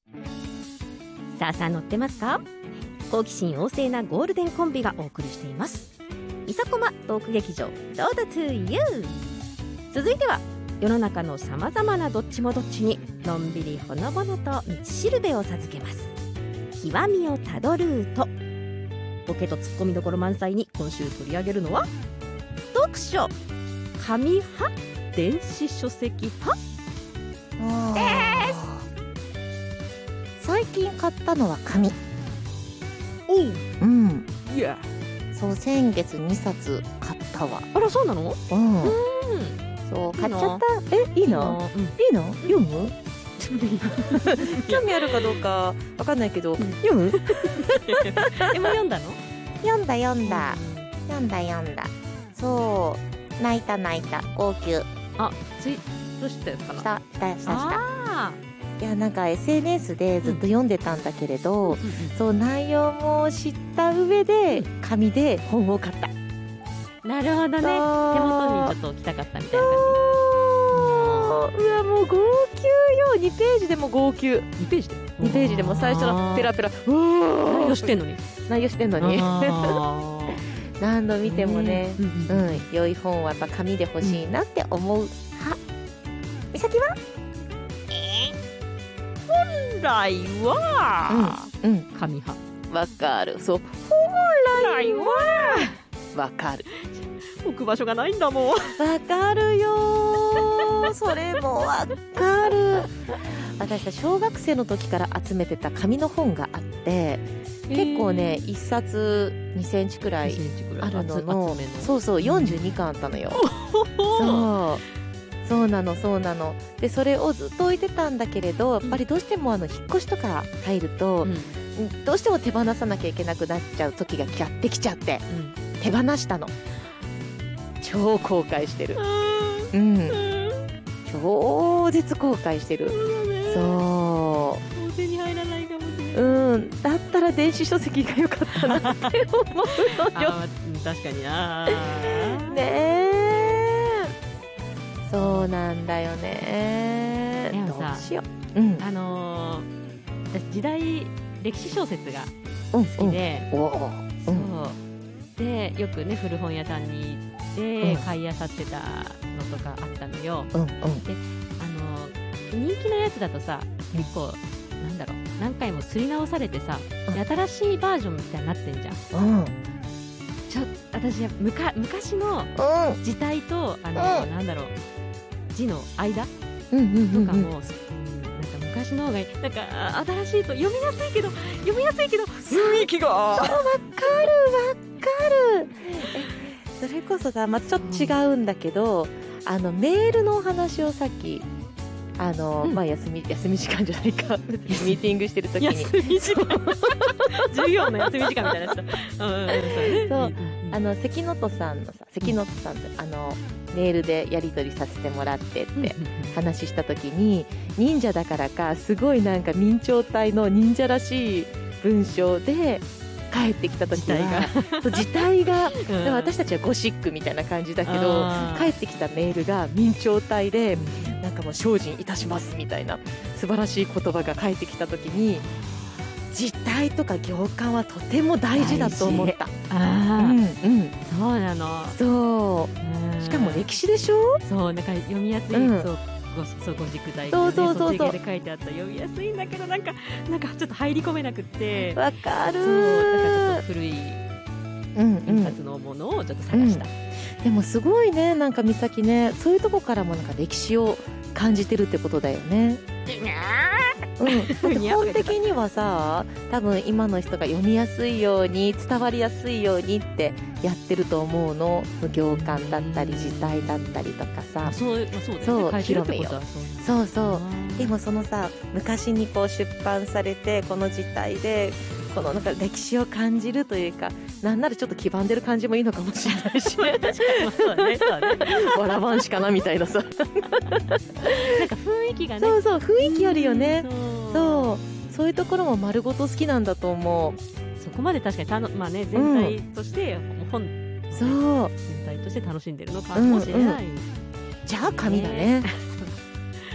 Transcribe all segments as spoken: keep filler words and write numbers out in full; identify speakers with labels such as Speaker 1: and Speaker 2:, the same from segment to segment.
Speaker 1: さあさあ乗ってますか？好奇心旺盛なゴールデンコンビがお送りしていますいさこまトーク劇場 Road to You。 続いては世の中のさまざまなどっちもどっちにのんびりほのぼのと道しるべを授けます。極みをたどるとボケとツッコミどころ満載に今週取り上げるのは読書紙派電子書籍派です。
Speaker 2: 最近買ったのは紙。
Speaker 1: おう、
Speaker 2: うん、
Speaker 1: いや、
Speaker 2: そう先月にさつ買ったわ。
Speaker 1: あら、そうなの？
Speaker 2: うん、
Speaker 1: うん、
Speaker 2: そう買っちゃった。え、いいの？いいの？読む？興味あるかどうかわかんないけど、うん、読む？
Speaker 1: え、もう読んだの？
Speaker 2: 読んだ読んだ、うん、読んだ読んだ。そう泣いた泣いた号泣。
Speaker 1: あ、ツイートしたやつかな？
Speaker 2: したしたしたした。
Speaker 1: あ
Speaker 2: いやなんか エスエヌエス でずっと読んでたんだけれど、うん、そう内容も知った上で紙で本を買った。
Speaker 1: なるほどね。手元にちょっと置きたかったみたいな感
Speaker 2: じ。うわもう号泣よ。にページでも号泣。
Speaker 1: にページで
Speaker 2: にページでも最初のペラペラ。
Speaker 1: 内容してんのに
Speaker 2: 内容してんのに何度見てもね、うん、うんうん、良い本はやっぱ紙で欲しいなって思う派。美咲は
Speaker 1: 本来は、
Speaker 2: うんうん、
Speaker 1: 紙派。
Speaker 2: わかる。そう本来はわかる。
Speaker 1: 置く場所がないんだもん。
Speaker 2: わかるよそれもわかる。私さ小学生の時から集めてた紙の本があって、結構ねいっさつにセンチくらいあるのの、そうそうよんじゅうにかんあったのよ。そうそうなのそうなの。でそれをずっと置いてたんだけれど、やっぱりどうしてもあの引っ越しとか入ると、うん、どうしても手放さなきゃいけなくなっちゃう時がやってきちゃって、うん、手放したの。超後悔してる。うん、うん、超絶後悔してる。そう
Speaker 1: もう手に入らないかもしれない。
Speaker 2: うん、だったら電子書籍が良かったなって思うのよ。
Speaker 1: あ、確かにな。
Speaker 2: ねえ、そうなんだよね。
Speaker 1: でもさ、
Speaker 2: どうしよう、うん、
Speaker 1: あのー、私時代歴史小説が好きで、
Speaker 2: うんうん、
Speaker 1: そうでよくね古本屋さんに行って買い漁ってたのとかあったのよ。うんうん、であの人気のやつだとさ結構なんだろう何回も刷り直されてさ、うん、新しいバージョンみたいになってんじゃん。うん、ちょ私はむか昔の字体と、うん、あの、うん、なんだろう字の間、うんうんうんうん、とかも、うん、なんか昔の方がいい。なんか新しいと読みやすいけど読みやすいけど雰囲気が
Speaker 2: そうわかるわかる。それこそさ、まあ、ちょっと違うんだけど、うん、あのメールのお話をさっきあの、うん、まあ休み休み時間じゃないかミーティングしてる時に
Speaker 1: 休み時間授業の休み時間みたいなやつだ。
Speaker 2: そう、あの関のとさんのさ関のとさんと、うん、あのメールでやり取りさせてもらってって話した時に、忍者だからかすごいなんか明朝体の忍者らしい文章で帰ってきた時は字体が、そう字体が、うん、でも私たちはゴシックみたいな感じだけど、帰ってきたメールが明朝体でなんかもう精進いたしますみたいな素晴らしい言葉が返ってきた時に、字体とか行間はとても大事だと思った。
Speaker 1: あ、うんうん、そうなの。
Speaker 2: そう、うん、しかも歴史でしょ。
Speaker 1: そうなんか読みやすい、うん、そうごそうご軸体で、ね、
Speaker 2: そうそうそうそう
Speaker 1: で書いてあった読みやすいんだけどなんかなんかちょっと入り込めなくって
Speaker 2: わかる。
Speaker 1: そうだからちょっと古い印刷のものをちょっと探した、うん
Speaker 2: うん、でもすごいね、なんか美咲ね、そういうとこからもなんか歴史を感じてるってことだよね。うん、だって本的にはさ、多分今の人が読みやすいように伝わりやすいようにってやってると思うの。行間だったり字体だったりとかさ、
Speaker 1: そう、まあ、そうだよね、
Speaker 2: 広めよう。そうそう。でもそのさ、昔にこう出版されてこの字体でこのなんか歴史を感じるというか、なんならちょっと黄ばんでる感じもいいのかもしれないし
Speaker 1: 確かにそうだね、そうだね
Speaker 2: わらばんしかなみたいなさなんか
Speaker 1: 雰囲気がね、
Speaker 2: そうそう雰囲気あるよね、うん、そうそうそういうところも丸ごと好きなんだと思う。
Speaker 1: そこまで確かにたの、まあね、全体として、うん、本、ね、
Speaker 2: そう
Speaker 1: 全体として楽しんでるのかもしれない、うんうん、
Speaker 2: じゃあ紙だね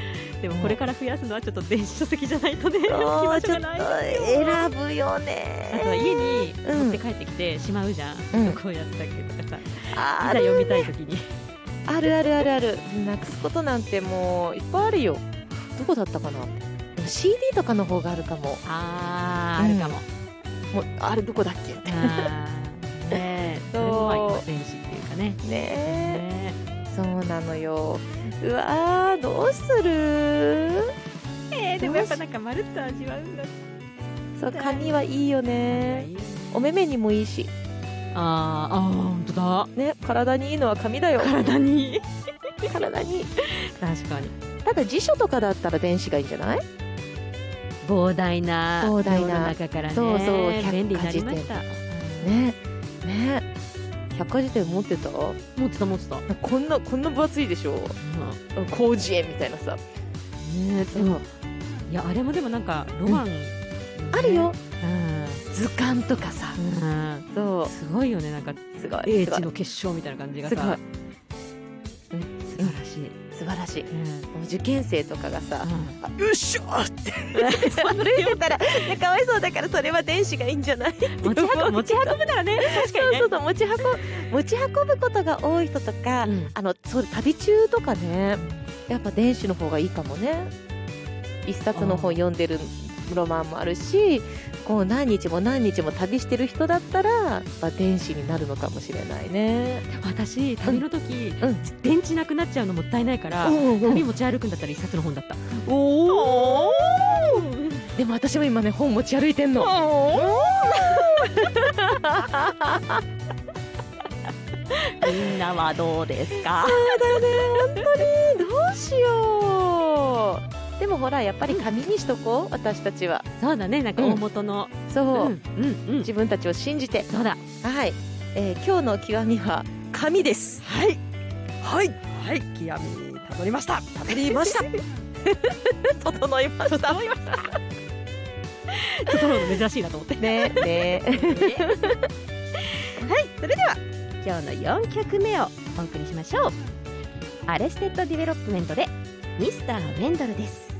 Speaker 1: でもこれから増やすのはちょっと電子書籍じゃないとね、
Speaker 2: そう
Speaker 1: 置き場
Speaker 2: ちょっと
Speaker 1: 所がないですよ。
Speaker 2: 選ぶよね。
Speaker 1: あとは家に持って帰ってきてしまうじゃん、
Speaker 2: うん
Speaker 1: どこをやったっけとかさ、い
Speaker 2: ある
Speaker 1: ざ読みたい時に
Speaker 2: あるあるあるある。なくすことなんてもういっぱいあるよ。どこだったかな。でも シーディー とかの方があるかも。
Speaker 1: あー、
Speaker 2: うん
Speaker 1: あるかも。
Speaker 2: もうあれどこだっけって。
Speaker 1: あーねえ、それもまあ今電子っていうかね。
Speaker 2: ねえ、
Speaker 1: ね
Speaker 2: そうなのよ。うわー、どうする。
Speaker 1: えー、でもやっぱなんかまるっと味わうんだ。
Speaker 2: そう紙はいいよね。お目目にもいいし
Speaker 1: あーあー、本当だ
Speaker 2: ね。体にいいのは紙だよ。
Speaker 1: 体に
Speaker 2: 体に。
Speaker 1: 確かに
Speaker 2: ただ辞書とかだったら電子がいいんじゃない。
Speaker 1: 膨大な
Speaker 2: 膨大な
Speaker 1: 量の中からね、
Speaker 2: そうそう
Speaker 1: 便利になりました。
Speaker 2: ねね。百科事典持ってた。
Speaker 1: 持ってた持ってた。
Speaker 2: こんなこんな分厚いでしょ。
Speaker 1: うん
Speaker 2: 広辞苑みたいなさ。
Speaker 1: ね、
Speaker 2: そう
Speaker 1: でもいやあれもでもなんかロマン、ね、
Speaker 2: あるよ。
Speaker 1: う
Speaker 2: 図鑑とかさ。
Speaker 1: ん、うん、
Speaker 2: そう
Speaker 1: すごいよね、なんか
Speaker 2: すごい
Speaker 1: 英
Speaker 2: すごい
Speaker 1: 知の結晶みたいな感じが
Speaker 2: すごい
Speaker 1: さ、素晴らしい、
Speaker 2: 素晴らしい。
Speaker 1: うん
Speaker 2: もう受験生とかがさ、
Speaker 1: うん
Speaker 2: あよっしゃーって歩いてたら、ね、かわいそうだからそれは電子がいいんじゃない。
Speaker 1: 持ち運持ち運ぶならね、確かにね。
Speaker 2: そうそうそう、持ち運ぶ持ち運ぶことが多い人とか、
Speaker 1: うん
Speaker 2: あのそう旅中とかね、やっぱ電子の方がいいかもね。一冊の本読んでるロマンもあるし、こう何日も何日も旅してる人だったら、まあ、電子になるのかもしれないね。
Speaker 1: 私旅の時、
Speaker 2: うん
Speaker 1: 電池なくなっちゃうのもったいないから、
Speaker 2: うんうん
Speaker 1: 旅持ち歩くんだったら一冊の本だった。
Speaker 2: おお。でも私も今ね本持ち歩いてんの。
Speaker 1: みんなはどうですか。
Speaker 2: そうだね、本当にどうしよう。でもほらやっぱり紙にしとこう、私たちは。
Speaker 1: そうだね、なんか大元の、
Speaker 2: そう、
Speaker 1: うんうんうん、
Speaker 2: 自分たちを信じて。
Speaker 1: そうだ。
Speaker 2: はい、えー、今日の極みは紙です。
Speaker 1: はい
Speaker 2: はい
Speaker 1: はい、極みにたどりました。
Speaker 2: たどりました。整いました。
Speaker 1: 整いました。整うの珍しいなと思って。
Speaker 2: ねね。
Speaker 1: はい、それでは今日のよんきょくめをお送りしましょう。アレステッドディベロップメントでミスター・ウェンドルです。